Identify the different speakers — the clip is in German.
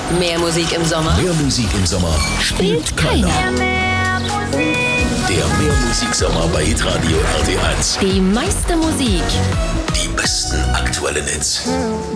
Speaker 1: Mehr Musik im Sommer?
Speaker 2: Mehr Musik im Sommer spielt keiner. Der Mehrmusiksommer bei Hitradio RT1.
Speaker 1: Die meiste Musik.
Speaker 2: Die besten aktuellen Hits.